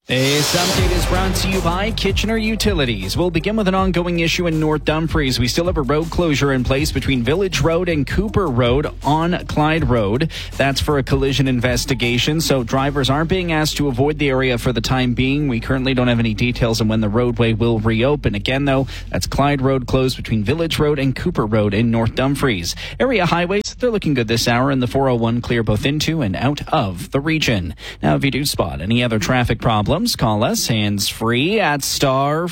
This update is brought to you by Kitchener Utilities. We'll begin with an ongoing issue in North Dumfries. We still have a road closure in place between Village Road and Cooper Road on Clyde Road. That's for a collision investigation, so drivers are being asked to avoid the area for the time being. We currently don't have any details on when the roadway will reopen. Again, though, that's Clyde Road closed between Village Road and Cooper Road in North Dumfries. Area highways, they're looking good this hour, and the 401 clear both into and out of the region. Now, if you do spot any other traffic problems, call us hands-free at star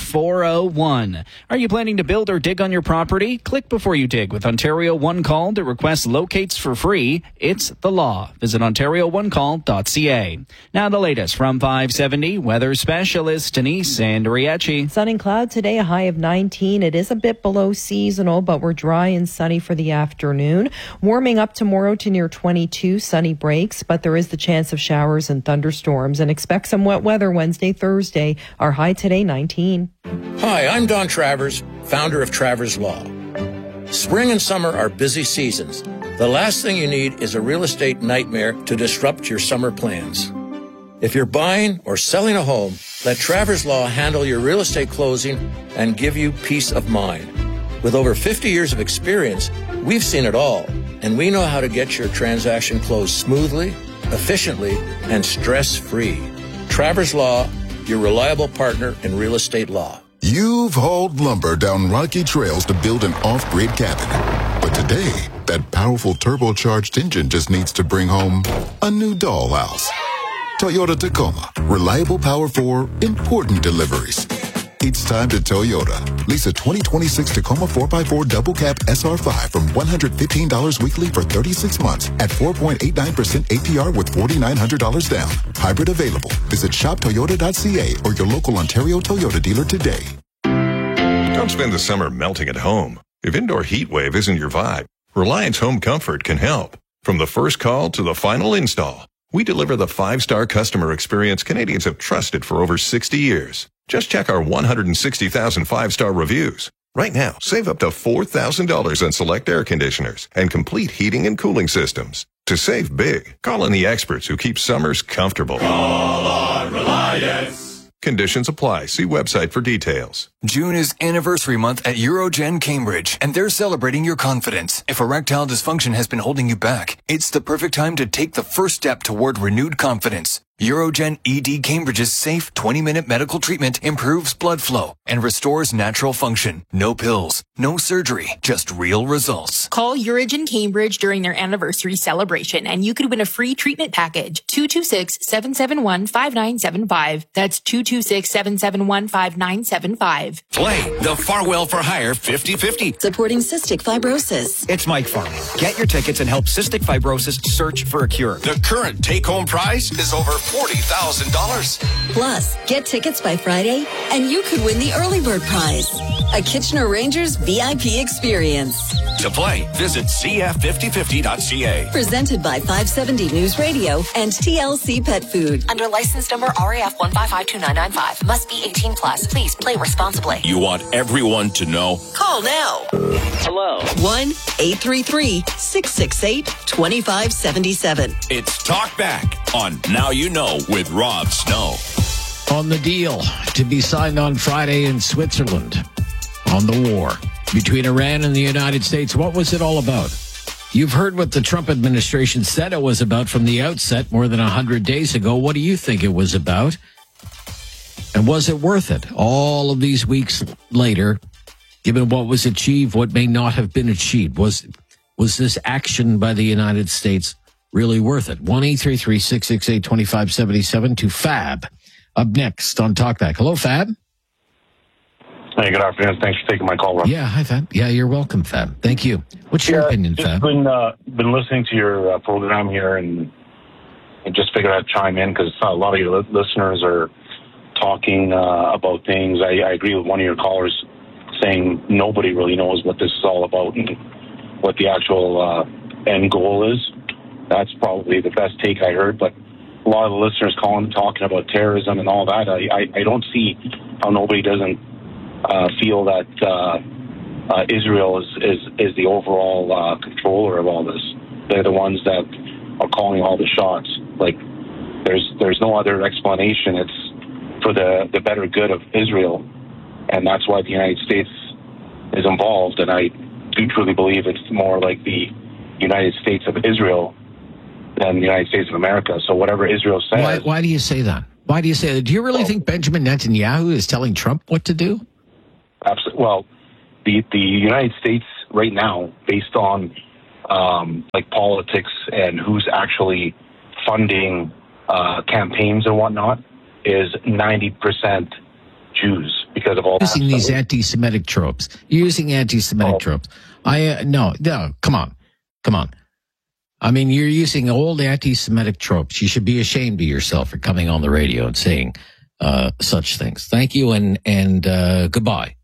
401. Are you planning to build or dig on your property? Click before you dig with Ontario One Call to request locates for free. It's the law. Visit OntarioOneCall.ca. Now the latest from 570 weather specialist Denise Andriachi. Sun and cloud today, a high of 19. It is a bit below seasonal, but we're dry and sunny for the afternoon. Warming up tomorrow to near 22, sunny breaks, but there is the chance of showers and thunderstorms, and expect some wet weather Wednesday, Thursday. Our high today, 19. Hi, I'm Don Travers, founder of Travers Law. Spring and summer are busy seasons. The last thing you need is a real estate nightmare to disrupt your summer plans. If you're buying or selling a home, let Travers Law handle your real estate closing and give you peace of mind. With over 50 years of experience, we've seen it all, and we know how to get your transaction closed smoothly, efficiently, and stress-free. Travers Law, your reliable partner in real estate law. You've hauled lumber down rocky trails to build an off-grid cabin. But today, that powerful turbocharged engine just needs to bring home a new dollhouse. Toyota Tacoma. Reliable power for important deliveries. It's time to Toyota. Lease a 2026 Tacoma 4x4 double cab SR5 from $115 weekly for 36 months at 4.89% APR with $4,900 down. Hybrid available. Visit shoptoyota.ca or your local Ontario Toyota dealer today. Don't spend the summer melting at home. If indoor heat wave isn't your vibe, Reliance Home Comfort can help. From the first call to the final install, we deliver the 5-star customer experience Canadians have trusted for over 60 years. Just check our 160,000 5-star reviews. Right now, save up to $4,000 on select air conditioners and complete heating and cooling systems. To save big, call on the experts who keep summers comfortable. Call on Reliance. Conditions apply. See website for details. June is anniversary month at Eurogen Cambridge, and they're celebrating your confidence. If erectile dysfunction has been holding you back, it's the perfect time to take the first step toward renewed confidence. Eurogen ED Cambridge's safe 20-minute medical treatment improves blood flow and restores natural function. No pills, no surgery, just real results. Call Eurogen Cambridge during their anniversary celebration and you could win a free treatment package. 226-771-5975. That's 226-771-5975. Play the Farwell for Hire 50-50. Supporting cystic fibrosis. It's Mike Farwell. Get your tickets and help cystic fibrosis search for a cure. The current take-home prize is over $40,000. Plus, get tickets by Friday, and you could win the early bird prize, a Kitchener Rangers VIP experience. To play, visit cf5050.ca. Presented by 570 News Radio and TLC Pet Food. Under license number RAF 1552995. Must be 18 plus. Please play responsibly. You want everyone to know? Call now. Hello. 1-833-668-2577. It's Talk Back on Now You Know with Rob Snow. On the deal to be signed on Friday in Switzerland on the war between Iran and the United States. What was it all about? You've heard what the Trump administration said it was about from the outset more than 100 days ago. What do you think it was about? And was it worth it? All of these weeks later, given what was achieved, what may not have been achieved, was this action by the United States really worth it? 1-833-668-2577 to Fab. Up next on Talkback. Hello, Fab. Hey, good afternoon. Thanks for taking my call, Rob. Yeah, hi, Fab. Yeah, you're welcome, Fab. Thank you. What's your opinion, Fab? I've been listening to your program here and just figured I'd chime in because a lot of your listeners are talking about things. I agree with one of your callers saying nobody really knows what this is all about and what the actual end goal is. That's probably the best take I heard, but a lot of the listeners talking about terrorism and all that. I don't see how nobody doesn't feel that Israel is the overall controller of all this. They're the ones that are calling all the shots. Like there's no other explanation. for the better good of Israel. And that's why the United States is involved. And I do truly believe it's more like the United States of Israel than the United States of America. So whatever Israel says... Why do you say that? Why do you say that? Do you really think Benjamin Netanyahu is telling Trump what to do? Absolutely. Well, the United States right now, based on like politics and who's actually funding campaigns and whatnot, is 90% Jews because of all using these anti-Semitic tropes. You're using anti-Semitic tropes. No, come on. I mean, you're using old anti-Semitic tropes. You should be ashamed of yourself for coming on the radio and saying such things. Thank you and goodbye,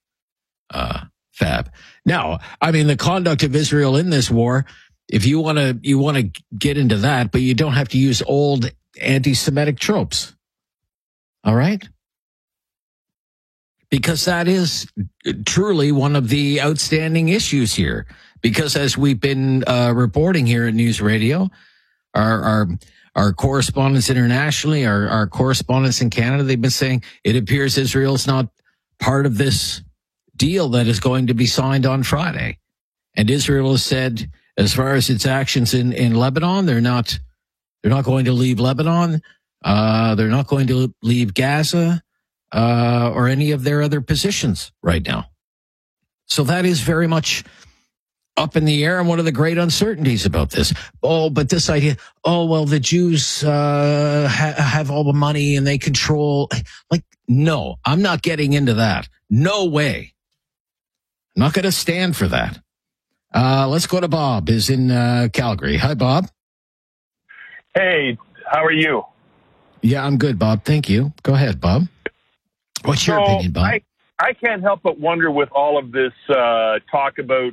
Fab. Now, I mean, the conduct of Israel in this war, if you want to get into that, but you don't have to use old anti-Semitic tropes. All right? Because that is truly one of the outstanding issues here. Because as we've been reporting here at News Radio, our correspondents internationally, our correspondents in Canada, they've been saying it appears Israel's not part of this deal that is going to be signed on Friday. And Israel has said, as far as its actions in Lebanon, they're not going to leave Lebanon. They're not going to leave Gaza. Or any of their other positions right now. So that is very much up in the air, and one of the great uncertainties about this. Oh, but this idea, the Jews have all the money and they control. Like, no, I'm not getting into that. No way. I'm not going to stand for that. Let's go to Bob, is in Calgary. Hi, Bob. Hey, how are you? Yeah, I'm good, Bob. Thank you. Go ahead, Bob. What's your opinion, Bob? I can't help but wonder with all of this talk about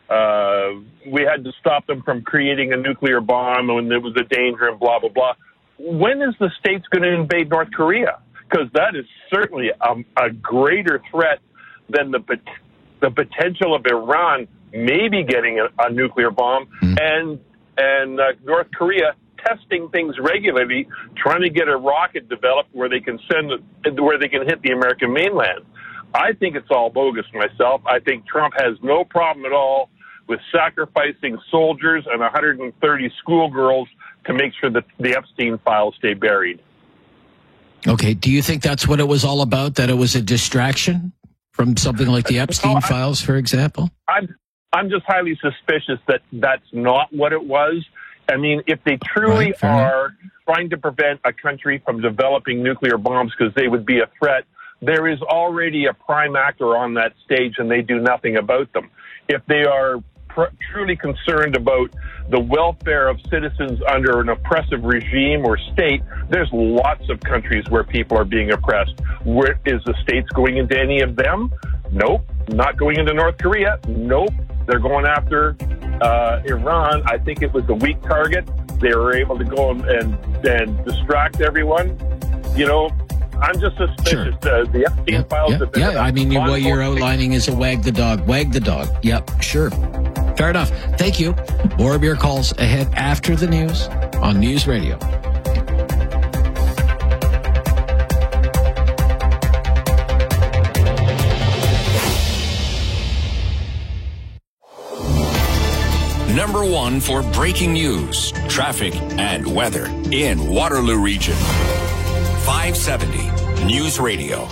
we had to stop them from creating a nuclear bomb and there was a danger and blah, blah, blah. When is the States going to invade North Korea? Because that is certainly a greater threat than the potential of Iran maybe getting a nuclear bomb and North Korea testing things regularly, trying to get a rocket developed where they can hit the American mainland. I think it's all bogus myself. I think Trump has no problem at all with sacrificing soldiers and 130 schoolgirls to make sure that the Epstein files stay buried. Okay. Do you think that's what it was all about, that it was a distraction from something like the Epstein files, for example? I'm just highly suspicious that that's not what it was. I mean, if they truly are trying to prevent a country from developing nuclear bombs because they would be a threat, there is already a prime actor on that stage and they do nothing about them. If they are truly concerned about the welfare of citizens under an oppressive regime or state, there's lots of countries where people are being oppressed. Where is the States going into any of them? Nope. Not going into North Korea? Nope. They're going after Iran. I think it was a weak target. They were able to go and distract everyone. You know, I'm just suspicious. Sure. The Epstein files have been... Yeah, I mean, what you're outlining is a wag the dog. Wag the dog. Yep, sure. Fair enough. Thank you. More of your calls ahead after the news on News Radio. Number one for breaking news, traffic, and weather in Waterloo Region. 570 News Radio.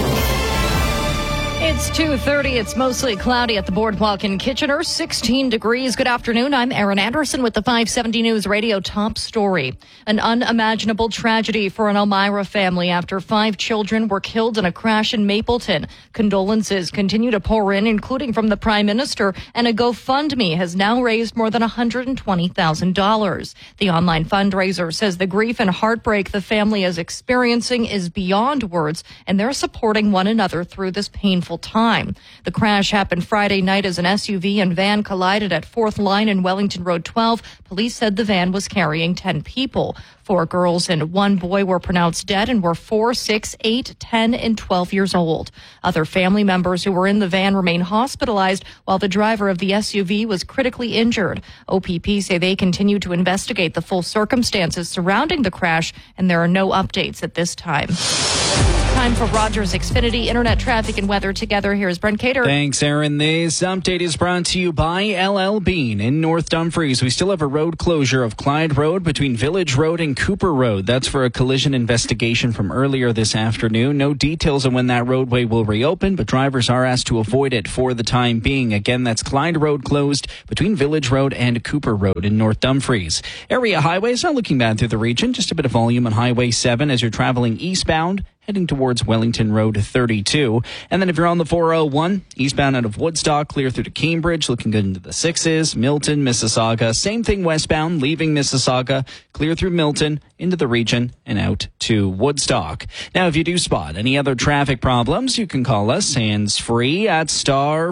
It's 2:30. It's mostly cloudy at the Boardwalk in Kitchener. 16 degrees. Good afternoon. I'm Erin Anderson with the 570 News Radio top story. An unimaginable tragedy for an Elmira family after 5 children were killed in a crash in Mapleton. Condolences continue to pour in, including from the Prime Minister, and a GoFundMe has now raised more than $120,000. The online fundraiser says the grief and heartbreak the family is experiencing is beyond words, and they're supporting one another through this painful meaningful time. The crash happened Friday night as an SUV and van collided at 4th Line and Wellington Road 12. Police said the van was carrying 10 people. 4 girls and 1 boy were pronounced dead and were 4, 6, 8, 10, and 12 years old. Other family members who were in the van remain hospitalized, while the driver of the SUV was critically injured. OPP say they continue to investigate the full circumstances surrounding the crash, and there are no updates at this time. Time for Rogers Xfinity Internet traffic and weather together. Here's Brent Cater. Thanks, Aaron. This update is brought to you by LL Bean in North Dumfries. We still have a road closure of Clyde Road between Village Road and Cooper Road. That's for a collision investigation from earlier this afternoon. No details on when that roadway will reopen, but drivers are asked to avoid it for the time being. Again, that's Clyde Road closed between Village Road and Cooper Road in North Dumfries. Area highways not looking bad through the region. Just a bit of volume on Highway 7 as you're traveling eastbound, heading towards Wellington Road 32. And then if you're on the 401, eastbound out of Woodstock, clear through to Cambridge, looking good into the 6s, Milton, Mississauga. Same thing westbound, leaving Mississauga, clear through Milton, into the region, and out to Woodstock. Now, if you do spot any other traffic problems, you can call us hands-free at star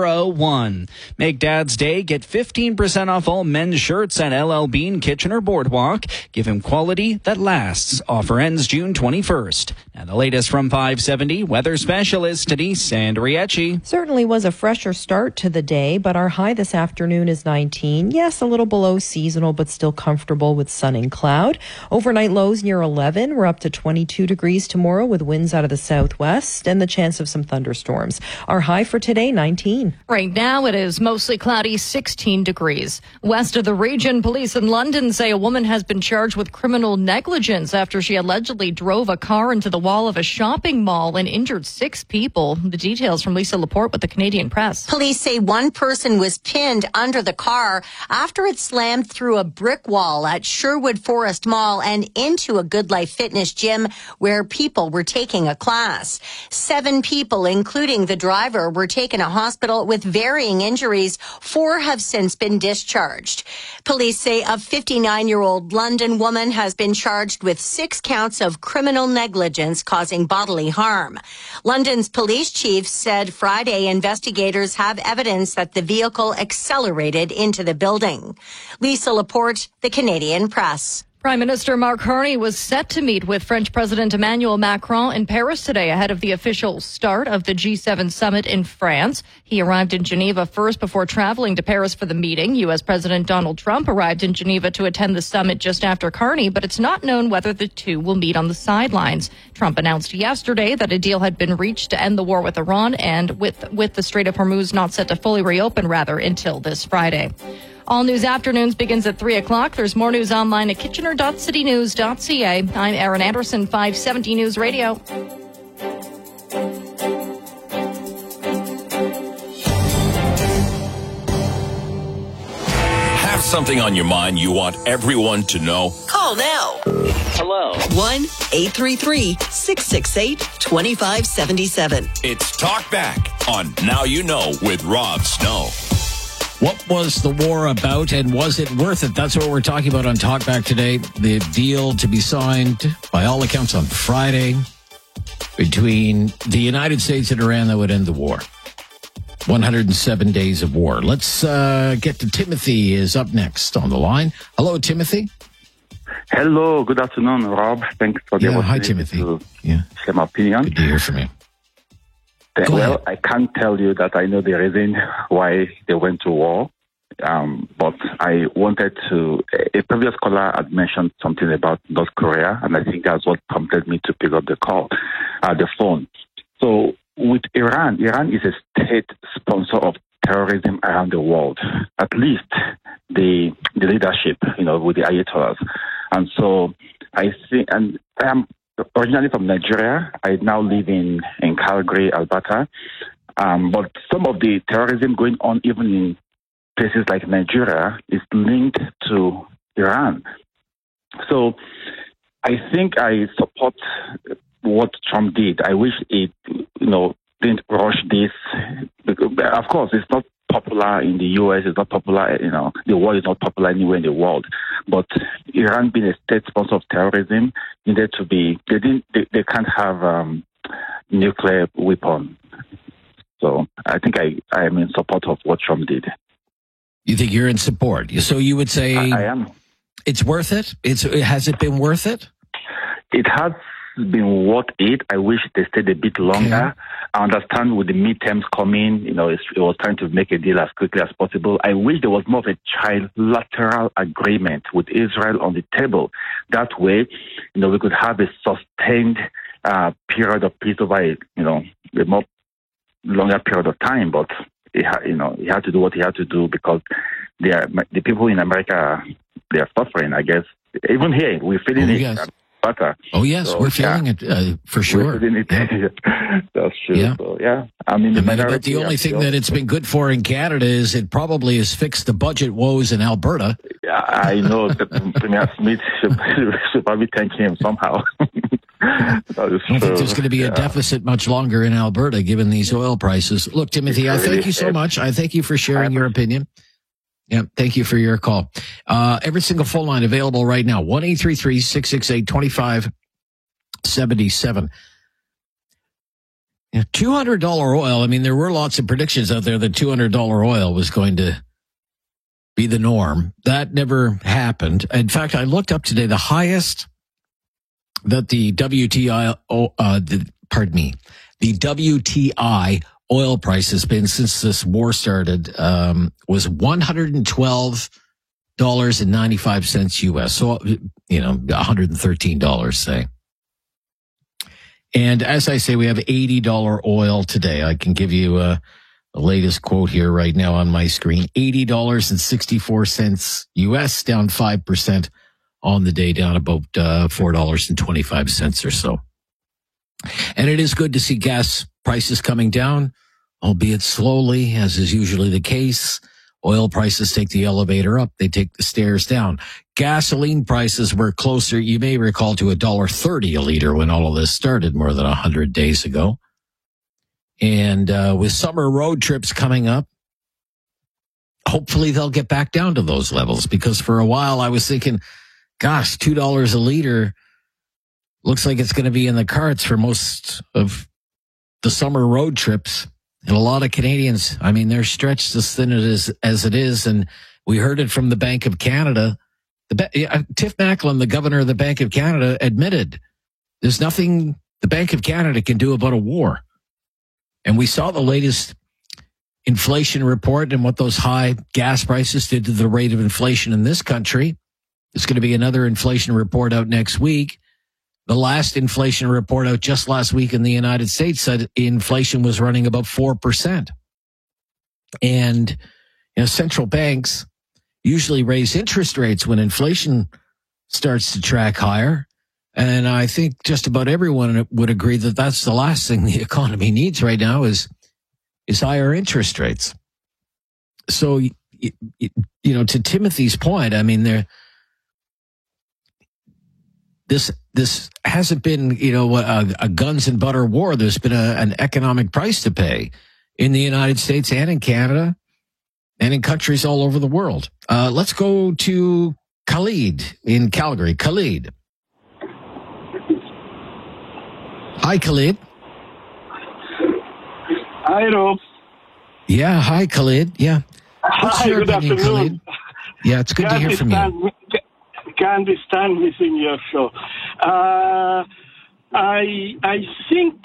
401. Make Dad's Day. Get 15% off all men's shirts at LL Bean Kitchener Boardwalk. Give him quality that lasts. Offer ends June 21st. Now, the latest from 570, weather specialist Denise Andriecci. Certainly was a fresher start to the day, but our high this afternoon is 19. Yes, a little below seasonal, but still comfortable with sun and cloud. Overnight lows near 11. We're up to 22 degrees tomorrow with winds out of the southwest and the chance of some thunderstorms. Our high for today, 19. Right now it is mostly cloudy, 16 degrees. West of the region, police in London say a woman has been charged with criminal negligence after she allegedly drove a car into the wall of a shopping mall and injured 6 people. The details from Lisa Laporte with the Canadian Press. Police say one person was pinned under the car after it slammed through a brick wall at Sherwood Forest Mall and into a Good Life Fitness gym where people were taking a class. 7 people, including the driver, were taken to hospital with varying injuries. 4 have since been discharged. Police say a 59-year-old London woman has been charged with 6 counts of criminal negligence causing bodily harm. London's police chief said Friday investigators have evidence that the vehicle accelerated into the building. Lisa Laporte, the Canadian Press. Prime Minister Mark Carney was set to meet with French President Emmanuel Macron in Paris today ahead of the official start of the G7 summit in France. He arrived in Geneva first before traveling to Paris for the meeting. U.S. President Donald Trump arrived in Geneva to attend the summit just after Carney, but it's not known whether the two will meet on the sidelines. Trump announced yesterday that a deal had been reached to end the war with Iran and with the Strait of Hormuz not set to fully reopen, until this Friday. All News Afternoons begins at 3 o'clock. There's more news online at kitchener.citynews.ca. I'm Aaron Anderson, 570 News Radio. Have something on your mind you want everyone to know? Call now. Hello. 1-833-668-2577. It's Talk Back on Now You Know with Rob Snow. What was the war about, and was it worth it? That's what we're talking about on Talkback today. The deal to be signed, by all accounts, on Friday between the United States and Iran that would end the war. 107 days of war. Let's get to Timothy is up next on the line. Hello, Timothy. Hello, good afternoon, Rob. Thanks for the opportunity. Hi, Timothy. To share my opinion. Good to hear from you. Well, I can't tell you that I know the reason why they went to war, but I wanted to. A previous caller had mentioned something about North Korea, and I think that's what prompted me to pick up the phone. So with Iran is a state sponsor of terrorism around the world, at least the leadership, with the ayatollahs. And so I think, and I am originally from Nigeria. I now live in Calgary, Alberta. But some of the terrorism going on even in places like Nigeria is linked to Iran. So I think I support what Trump did. I wish it, didn't rush this. Because, of course, it's not popular in the U.S. It's not popular, the war is not popular anywhere in the world. But Iran being a state sponsor of terrorism needed to be. They can't have nuclear weapon. So I think I am in support of what Trump did. You think you're in support? So you would say I am. It's worth it? Has it been worth it? It has been worth it. I wish they stayed a bit longer. Okay. I understand with the midterms coming, it was trying to make a deal as quickly as possible. I wish there was more of a trilateral agreement with Israel on the table. That way, we could have a sustained period of peace over a more longer period of time. But he had to do what he had to do because the people in America, they are suffering. I guess even here we're feeling it. Yes. Better. Oh yes, so, we're feeling it for sure. We're feeling it. That's true. Yeah. So, I mean, but the only thing that it's been good for in Canada is it probably has fixed the budget woes in Alberta. Yeah, I know that Premier Smith should probably thank him somehow. I don't think there's going to be a deficit much longer in Alberta given these oil prices. Look, Timothy, I thank you so much. I thank you for sharing your opinion. Yeah, thank you for your call. Every single phone line available right now, 1-833-668-2577. $200 oil. I mean, there were lots of predictions out there that $200 oil was going to be the norm. That never happened. In fact, I looked up today the highest that the WTI oil price has been since this war started was $112.95 US. So, $113, say. And as I say, we have $80 oil today. I can give you the latest quote here right now on my screen. $80.64 US, down 5% on the day, down about $4.25 or so. And it is good to see gas prices coming down, albeit slowly, as is usually the case. Oil prices take the elevator up. They take the stairs down. Gasoline prices were closer, you may recall, to $1.30 a liter when all of this started more than 100 days ago. And with summer road trips coming up, hopefully they'll get back down to those levels, because for a while I was thinking, gosh, $2 a liter looks like it's going to be in the cards for most of the summer road trips. And a lot of Canadians, I mean, they're stretched as thin as it is. And we heard it from the Bank of Canada. Tiff Macklem, the governor of the Bank of Canada, admitted there's nothing the Bank of Canada can do about a war. And we saw the latest inflation report and what those high gas prices did to the rate of inflation in this country. There's going to be another inflation report out next week. The last inflation report out just last week in the United States said inflation was running about 4%. And central banks usually raise interest rates when inflation starts to track higher. And I think just about everyone would agree that that's the last thing the economy needs right now is higher interest rates. So, to Timothy's point, I mean, this hasn't been, a guns and butter war. There's been an economic price to pay in the United States and in Canada and in countries all over the world. Let's go to Khalid in Calgary. Khalid. Hi, Khalid. Hi, Rob. Yeah, hi, Khalid. Yeah. Hi, good afternoon. Khalid? Yeah, it's good to hear from you. Can't stand missing your show. I think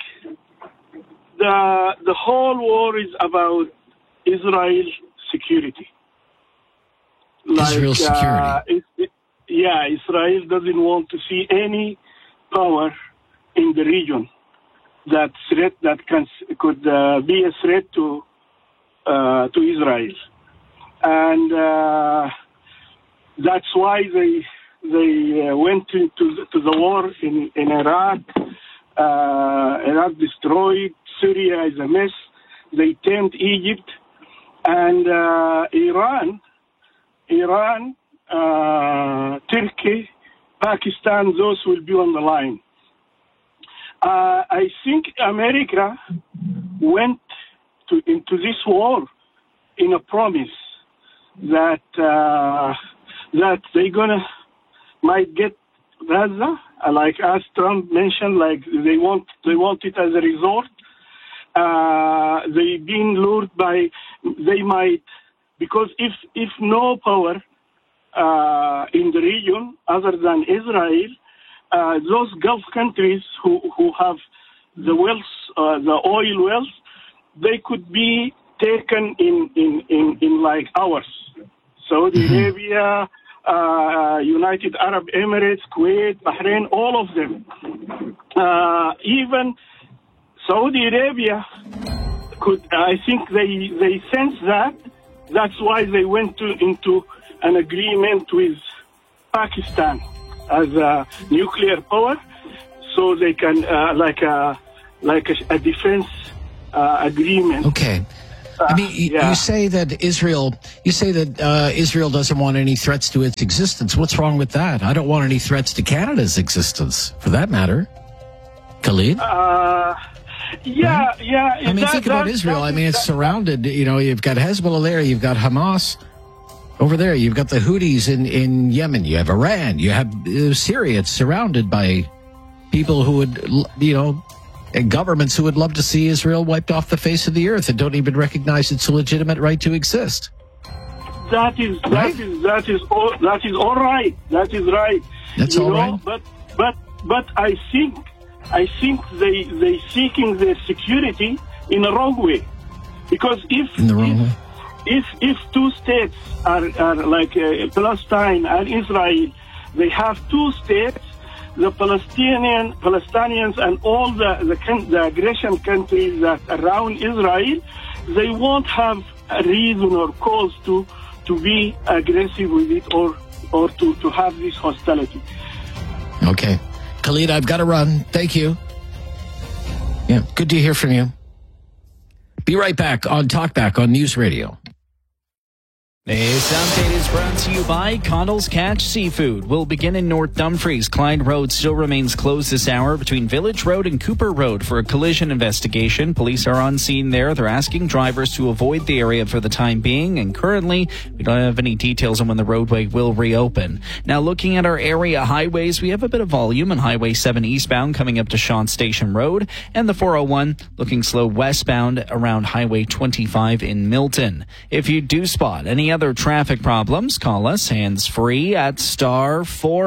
the whole war is about Israel security. Israel security. Israel doesn't want to see any power in the region that could be a threat to Israel, and that's why they went to the war in Iraq. Iraq destroyed. Syria is a mess. They tamed Egypt, and Iran, Turkey, Pakistan. Those will be on the line. I think America went into this war in a promise that they're might get Gaza, like as Trump mentioned, like they want it as a resort, they've been lured by, they might, because if no power in the region other than Israel, those Gulf countries who have the wealth, the oil wealth, they could be taken in like ours. Saudi Arabia, United Arab Emirates, Kuwait, Bahrain, all of them. Even Saudi Arabia could, I think they sense that. That's why they went into an agreement with Pakistan as a nuclear power, so they can like a defense agreement. Okay. I mean, you say that Israel doesn't want any threats to its existence. What's wrong with that? I don't want any threats to Canada's existence, for that matter. Khalid? Yeah. I mean, think about Israel. I mean, it's surrounded. You know, you've got Hezbollah there. You've got Hamas over there. You've got the Houthis in Yemen. You have Iran. You have Syria. It's surrounded by people who would, and governments who would love to see Israel wiped off the face of the earth and don't even recognize its legitimate right to exist. That is all right. That is right. That's all right. But I think they seeking their security in a wrong way, because if two states are like Palestine and Israel, they have two states. The Palestinians and all the aggression countries that around Israel, they won't have a reason or cause to be aggressive with it or to have this hostility. Okay. Khalid, I've got to run. Thank you. Yeah, good to hear from you. Be right back on Talkback on News Radio. This update is brought to you by Connell's Catch Seafood. We'll begin in North Dumfries. Clyde Road still remains closed this hour between Village Road and Cooper Road for a collision investigation. Police are on scene there. They're asking drivers to avoid the area for the time being, and currently we don't have any details on when the roadway will reopen. Now, looking at our area highways, we have a bit of volume on Highway 7 eastbound coming up to Shawn Station Road, and the 401 looking slow westbound around Highway 25 in Milton. If you do spot any other traffic problems, call us hands-free at star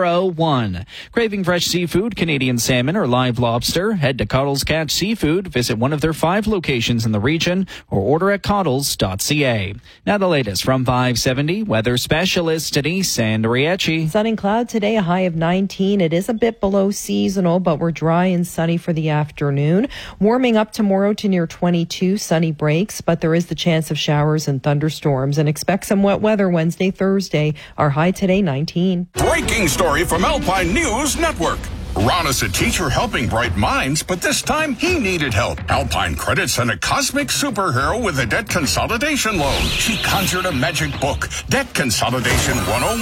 401. Craving fresh seafood, Canadian salmon, or live lobster? Head to Connell's Catch Seafood, visit one of their 5 locations in the region, or order at cottles.ca. Now the latest from 570 weather specialist Denise Andriecci. Sun and cloud today, a high of 19. It is a bit below seasonal, but we're dry and sunny for the afternoon. Warming up tomorrow to near 22, sunny breaks, but there is the chance of showers and thunderstorms, and expect some wet weather Wednesday, Thursday. Our high today, 19. Breaking story from Alpine News Network. Ron is a teacher helping bright minds, but this time he needed help. Alpine Credit sent a cosmic superhero with a debt consolidation loan. She conjured a magic book, Debt Consolidation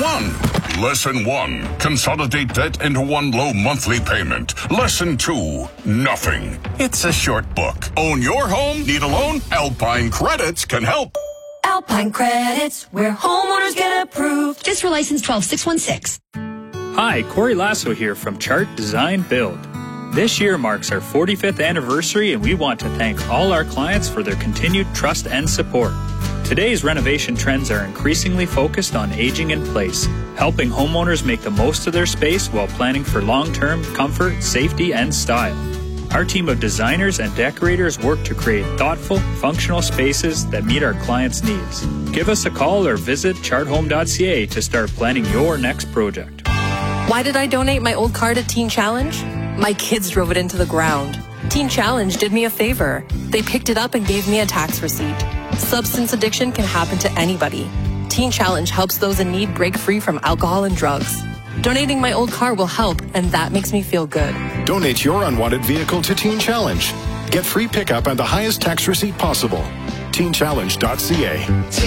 101. Lesson 1, consolidate debt into one low monthly payment. Lesson 2, nothing. It's a short book. Own your home? Need a loan? Alpine Credits can help. Alpine Credits, where homeowners get approved. Just for license 12616. Hi, Corey Lasso here from Chart Design Build. This year marks our 45th anniversary, and we want to thank all our clients for their continued trust and support. Today's renovation trends are increasingly focused on aging in place, helping homeowners make the most of their space while planning for long-term comfort, safety, and style. Our team of designers and decorators work to create thoughtful, functional spaces that meet our clients' needs. Give us a call or visit charthome.ca to start planning your next project. Why did I donate my old car to Teen Challenge? My kids drove it into the ground. Teen Challenge did me a favor. They picked it up and gave me a tax receipt. Substance addiction can happen to anybody. Teen Challenge helps those in need break free from alcohol and drugs. Donating my old car will help, and that makes me feel good. Donate your unwanted vehicle to Teen Challenge. Get free pickup and the highest tax receipt possible. TeenChallenge.ca.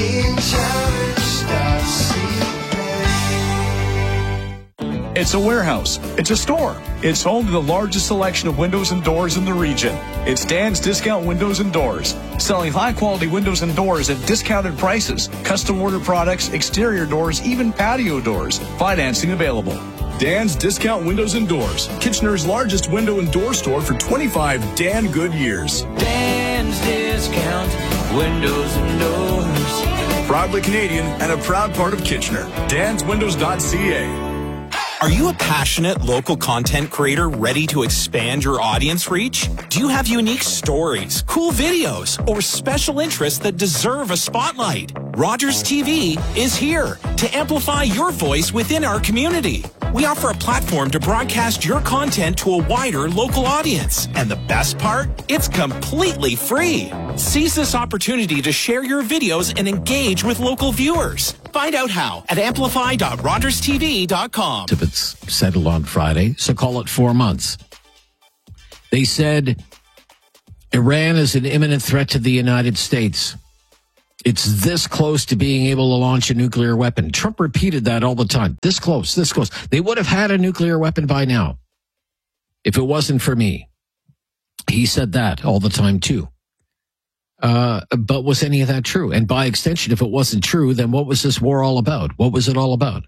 It's a warehouse. It's a store. It's home to the largest selection of windows and doors in the region. It's Dan's Discount Windows and Doors, selling high-quality windows and doors at discounted prices, custom order products, exterior doors, even patio doors. Financing available. Dan's Discount Windows and Doors, Kitchener's largest window and door store for 25 Dan good years. Dan Dan's Discount Windows and Doors. Proudly Canadian and a proud part of Kitchener. DansWindows.ca. Are you a passionate local content creator ready to expand your audience reach? Do you have unique stories, cool videos, or special interests that deserve a spotlight? Rogers TV is here to amplify your voice within our community. We offer a platform to broadcast your content to a wider local audience. And the best part? It's completely free. Seize this opportunity to share your videos and engage with local viewers. Find out how at amplify.rogerstv.com. If it's settled on Friday, so call it 4 months. They said Iran is an imminent threat to the United States. It's this close to being able to launch a nuclear weapon. Trump repeated that all the time. This close, this close. They would have had a nuclear weapon by now if it wasn't for me. He said that all the time, too. But was any of that true? And by extension, if it wasn't true, then what was this war all about? What was it all about?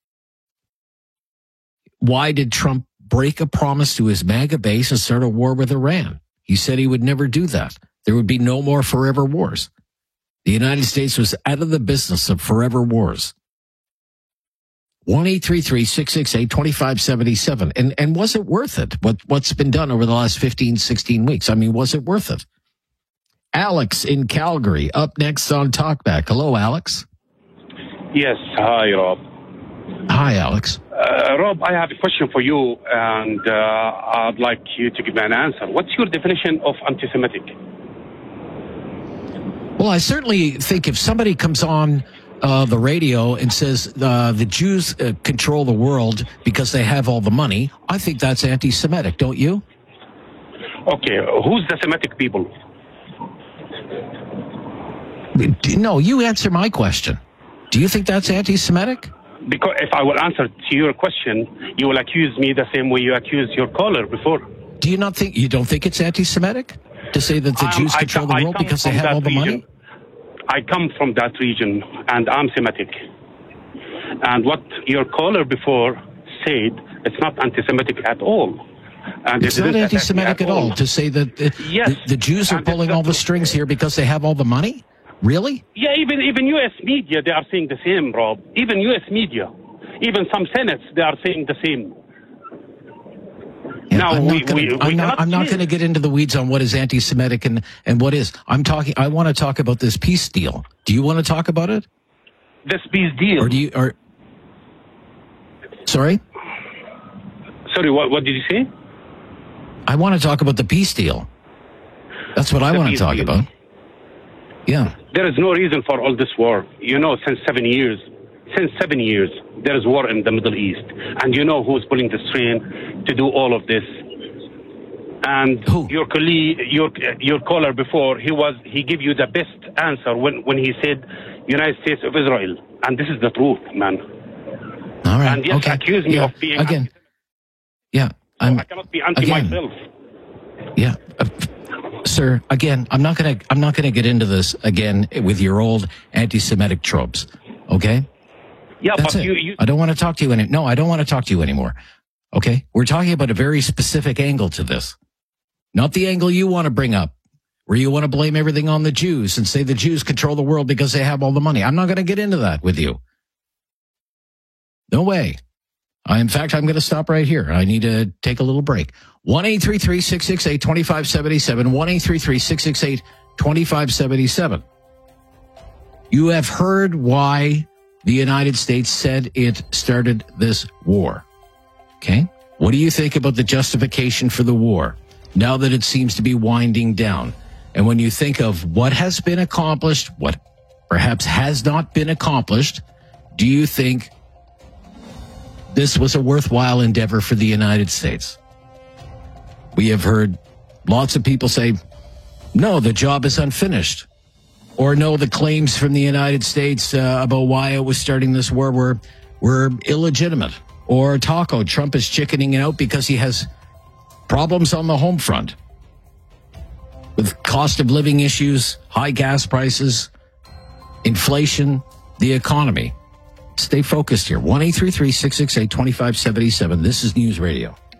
Why did Trump break a promise to his MAGA base and start a war with Iran? He said he would never do that. There would be no more forever wars. The United States was out of the business of forever wars. 1-833-668-2577. And was it worth it? What's been done over the last 15, 16 weeks? I mean, was it worth it? Alex in Calgary, up next on Talkback. Hello, Alex. Yes. Hi, Rob. Hi, Alex. Rob, I have a question for you, and I'd like you to give me an answer. What's your definition of anti-Semitic? Well, I certainly think if somebody comes on the radio and says the Jews control the world because they have all the money, I think that's anti-Semitic, don't you? Okay, who's the Semitic people? No, you answer my question. Do you think that's anti-Semitic? Because if I will answer to your question, you will accuse me the same way you accused your caller before. Do you don't think it's anti-Semitic to say that the Jews control the world because they have all the money? I come from that region, and I'm Semitic. And what your caller before said, it's not anti-Semitic at all. And it's not anti-Semitic at all to say that the Jews are pulling all the strings here because they have all the money? Really? Yeah, even U.S. media, they are saying the same, Rob. Even U.S. media, even some senates, they are saying the same. Yeah, now, I'm not going to get into the weeds on what is anti-Semitic and what is. I want to talk about this peace deal. Do you want to talk about it? This peace deal? Sorry? Sorry, what did you say? I want to talk about the peace deal. That's what I want to talk about. Yeah. There is no reason for all this war. You know, since 7 years, there is war in the Middle East. And you know who's pulling the string to do all of this. And your colleague, your caller before, he gave you the best answer when he said United States of Israel. And this is the truth, man. All right. And yes, accuse me of being again. I cannot be anti myself. Yeah. Sir, again, I'm not gonna get into this again with your old anti-Semitic tropes. Okay? Yeah, that's but it. I don't want to talk to you No, I don't want to talk to you anymore. Okay? We're talking about a very specific angle to this. Not the angle you want to bring up, where you want to blame everything on the Jews and say the Jews control the world because they have all the money. I'm not going to get into that with you. No way. In fact, I'm going to stop right here. I need to take a little break. 1-833-668-2577. 1-833-668-2577. You have heard why the United States said it started this war. Okay? What do you think about the justification for the war now that it seems to be winding down? And when you think of what has been accomplished, what perhaps has not been accomplished, do you think this was a worthwhile endeavor for the United States? We have heard lots of people say, no, the job is unfinished. Or no, the claims from the United States about why it was starting this war were illegitimate. Or Trump is chickening out because he has problems on the home front with cost of living issues, high gas prices, inflation, the economy. Stay focused here. 1-833-668-2577. This is News Radio.